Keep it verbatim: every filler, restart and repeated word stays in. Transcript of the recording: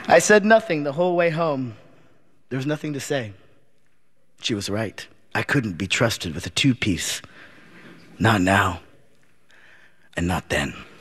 I said nothing the whole way home. There was nothing to say. She was right. I couldn't be trusted with a two-piece. Not now, and not then.